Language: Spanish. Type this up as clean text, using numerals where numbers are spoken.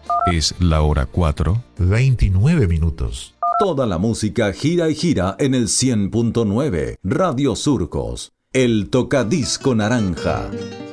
Es la hora 4:29. Toda la música gira y gira en el 100.9 Radio Surcos, el tocadisco naranja.